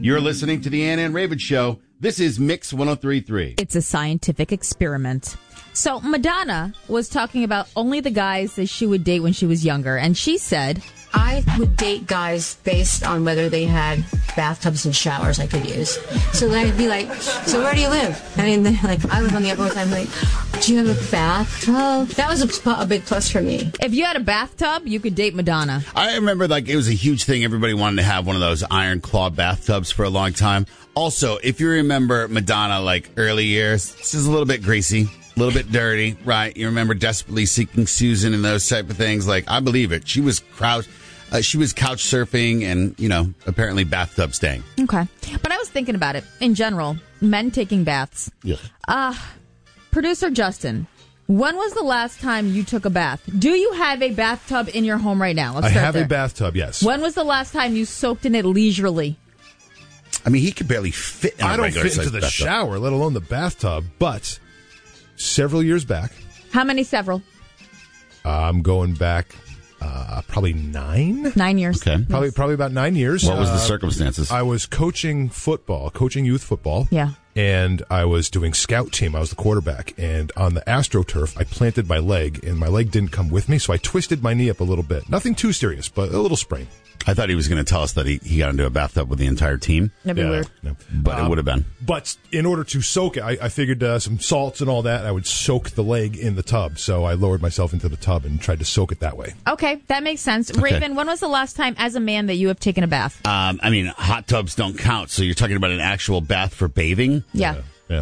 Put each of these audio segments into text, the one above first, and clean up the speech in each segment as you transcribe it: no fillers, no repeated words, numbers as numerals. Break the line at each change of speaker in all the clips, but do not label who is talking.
You're listening to the Ann and Raven Show. This is Mix 103.3.
It's a scientific experiment. So Madonna was talking about only the guys that she would date when she was younger. And she said,
I would date guys based on whether they had bathtubs and showers I could use. So then I'd be like, so where do you live? I mean, like, I live on the Upper West Side. I'm like, do you have a bathtub? That was a big plus for me.
if you had a bathtub, you could date Madonna.
I remember, it was a huge thing. Everybody wanted to have one of those iron claw bathtubs for a long time. Also, if you remember Madonna, early years, this is a little bit greasy, a little bit dirty, right? You remember Desperately Seeking Susan and those type of things. I believe it. She was couch surfing and, apparently bathtub staying.
Okay. But I was thinking about it. In general, men taking baths.
Yeah.
Producer Justin, when was the last time you took a bath? Do you have a bathtub in your home right now?
I have a bathtub, yes.
When was the last time you soaked in it leisurely?
I mean, he could barely fit in a
I don't
regular
fit into the
bathtub.
shower, let alone the bathtub, but several years back.
How many several?
I'm going back probably 9.
9 years.
Okay.
Probably about 9 years.
What was the circumstances?
I was coaching youth football.
Yeah.
And I was doing scout team. I was the quarterback. And on the AstroTurf, I planted my leg, and my leg didn't come with me, so I twisted my knee up a little bit. Nothing too serious, but a little sprain.
I thought he was going to tell us that he got into a bathtub with the entire team.
That'd be weird.
No.
But it would have been.
But in order to soak it, I figured some salts and all that, I would soak the leg in the tub. So I lowered myself into the tub and tried to soak it that way.
Okay, that makes sense. Raven, when was the last time as a man that you have taken a bath?
I mean, hot tubs don't count, so you're talking about an actual bath for bathing?
Yeah.
Yeah.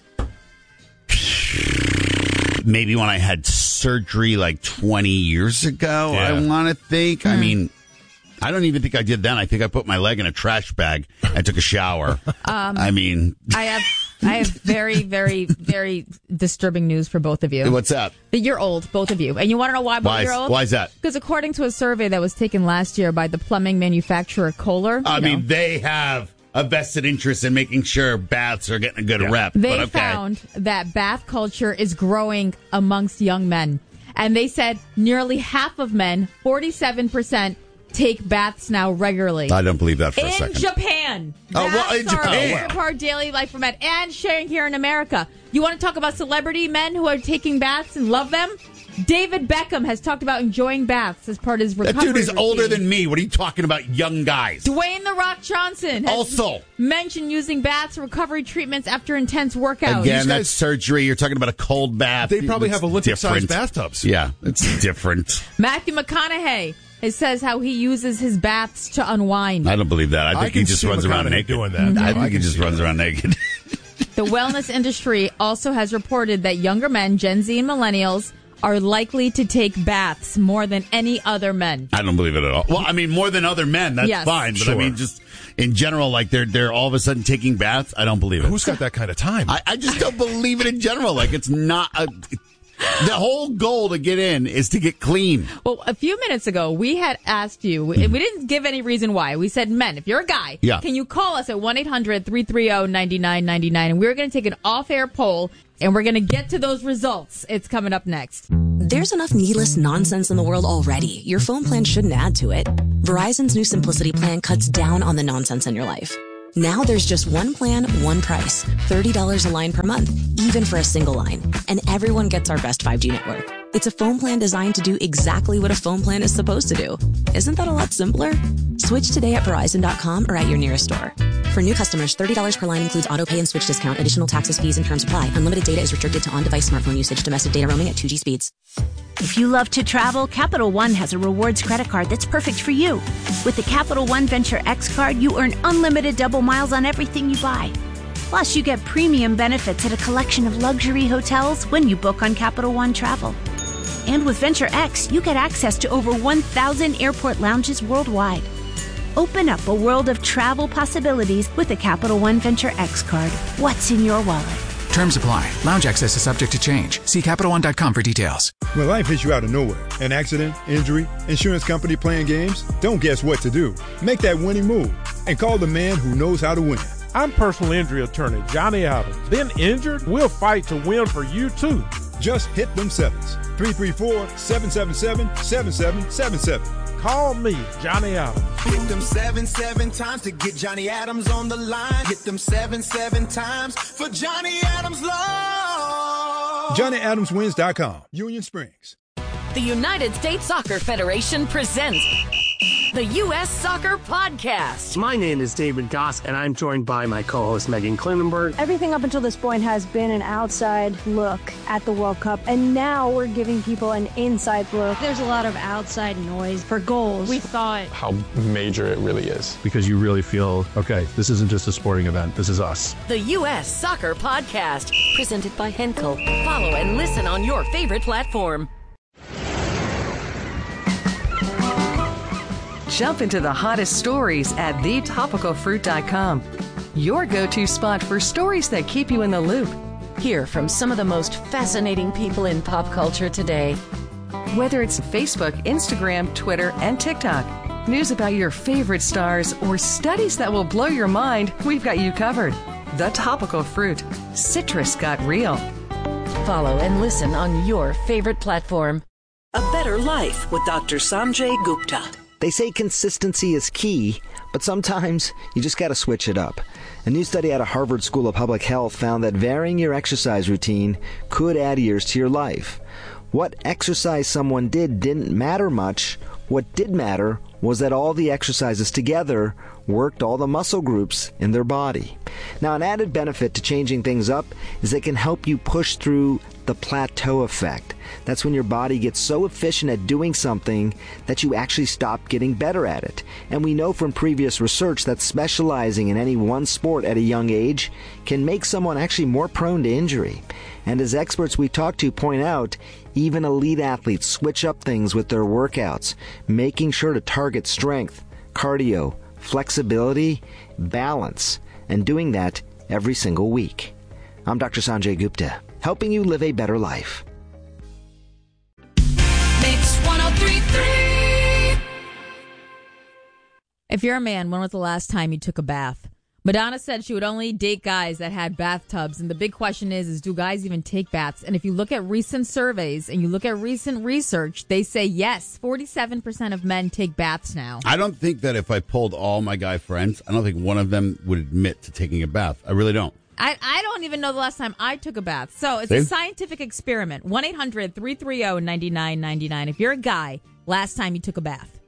Maybe when I had surgery 20 years ago,
Yeah.
I want to think. I mean, I don't even think I did then. I think I put my leg in a trash bag and took a shower. I mean...
I have very, very, very disturbing news for both of you.
What's that?
That you're old, both of you. And you want to know why both you're old?
Why is that?
Because according to a survey that was taken last year by the plumbing manufacturer Kohler...
I mean, they have a vested interest in making sure baths are getting a good rep.
They found that bath culture is growing amongst young men. And they said nearly half of men, 47%, take baths now regularly.
I don't believe that for a second.
In Japan.
Oh, well, in Japan.
Are our daily life for men and sharing here in America. You want to talk about celebrity men who are taking baths and love them? David Beckham has talked about enjoying baths as part of his recovery
That dude is
routine.
older than me. What are you talking about, young guys?
Dwayne "The Rock" Johnson has
Also
mentioned using baths and recovery treatments after intense workouts.
Again, that's surgery. You're talking about a cold bath.
They probably
It's
have Olympic-sized
different.
bathtubs.
Yeah, it's different.
Matthew McConaughey says how he uses his baths to unwind.
I don't believe that. I think he just runs around naked.
Doing that.
I think he just runs around naked.
The wellness industry also has reported that younger men, Gen Z and millennials, are likely to take baths more than any other men.
I don't believe it at all. Well, I mean, more than other men, that's
Yes.
fine. But
Sure.
I mean, just in general, they're all of a sudden taking baths. I don't believe it.
Who's got that kind of time?
I just don't believe it in general. It's not the whole goal to get in is to get clean.
Well, a few minutes ago, we had asked you, we didn't give any reason why. We said, men, if you're a guy, can you call us at 1-800-330-9999? And we're going to take an off-air poll, and we're going to get to those results. It's coming up next.
There's enough needless nonsense in the world already. Your phone plan shouldn't add to it. Verizon's new Simplicity plan cuts down on the nonsense in your life. Now there's just one plan, one price. $30 a line per month, even for a single line. And everyone gets our best 5G network. It's a phone plan designed to do exactly what a phone plan is supposed to do. Isn't that a lot simpler? Switch today at Verizon.com or at your nearest store. For new customers, $30 per line includes auto pay and switch discount. Additional taxes, fees, and terms apply. Unlimited data is restricted to on-device smartphone usage. Domestic data roaming at 2G speeds.
If you love to travel, Capital One has a rewards credit card that's perfect for you. With the Capital One Venture X card, you earn unlimited double miles on everything you buy. Plus, you get premium benefits at a collection of luxury hotels when you book on Capital One Travel. And with Venture X, you get access to over 1,000 airport lounges worldwide. Open up a world of travel possibilities with the Capital One Venture X card. What's in your wallet?
Terms apply. Lounge access is subject to change. See CapitalOne.com for details.
When life hits you out of nowhere, an accident, injury, insurance company playing games, don't guess what to do. Make that winning move and call the man who knows how to win.
I'm personal injury attorney Johnny Adams. Been injured? We'll fight to win for you too.
Just hit them sevens. 334-777-7777.
Call me, Johnny Adams.
Hit them 7 times to get Johnny Adams on the line. Hit them 7 times for Johnny Adams love.
JohnnyAdamsWins.com. Union Springs.
The United States Soccer Federation presents the U.S. Soccer Podcast.
My name is David Goss, and I'm joined by my co-host Megan Klinenberg.
Everything up until this point has been an outside look at the World Cup, and now we're giving people an inside look. There's a lot of outside noise for goals. We thought
how major it really is. Because you really feel, okay, this isn't just a sporting event, this is us.
The U.S. Soccer Podcast, presented by Henkel. Follow and listen on your favorite platform. Jump into the hottest stories at thetopicalfruit.com. Your go-to spot for stories that keep you in the loop. Hear from some of the most fascinating people in pop culture today. Whether it's Facebook, Instagram, Twitter, and TikTok, news about your favorite stars, or studies that will blow your mind, we've got you covered. The Topical Fruit. Citrus got real. Follow and listen on your favorite platform.
A Better Life with Dr. Sanjay Gupta.
They say consistency is key, but sometimes you just got to switch it up. A new study out of Harvard School of Public Health found that varying your exercise routine could add years to your life. What exercise someone did didn't matter much. What did matter was that all the exercises together worked all the muscle groups in their body. Now, an added benefit to changing things up is they can help you push through the plateau effect. That's when your body gets so efficient at doing something that you actually stop getting better at it. And we know from previous research that specializing in any one sport at a young age can make someone actually more prone to injury. And as experts we talk to point out, even elite athletes switch up things with their workouts, making sure to target strength, cardio, flexibility, balance, and doing that every single week. I'm Dr. Sanjay Gupta, helping you live a better life.
Mix 103.3.
If you're a man, when was the last time you took a bath? Madonna said she would only date guys that had bathtubs. And the big question is do guys even take baths? And if you look at recent surveys and you look at recent research, they say yes, 47% of men take baths now.
I don't think that if I polled all my guy friends, I don't think one of them would admit to taking a bath. I really don't.
I don't even know the last time I took a bath. So it's
See?
a scientific experiment. 1-800-330-9999. If you're a guy, last time you took a bath.